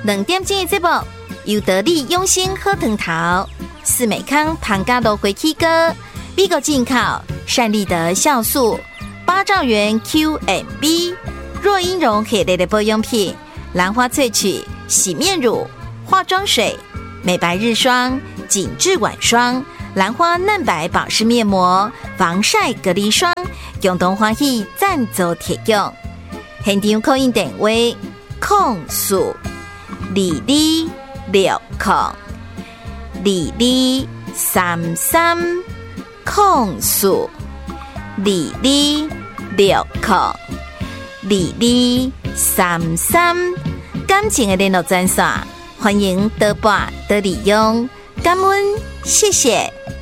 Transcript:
2点钟的节目，由得力用心喝藤桃，四美康庞家乐回气哥，美国进口善利德酵素，8兆元 QMB， 若英绒系列的保养品，兰花萃取洗面乳、化妆水、美白日霜、紧致晚霜、兰花嫩白保湿面膜、防晒隔离霜，共同欢喜赞助提供。现场扣印电话：2263-2233，感情的联络专线，欢迎多拨多利用，感恩，谢谢。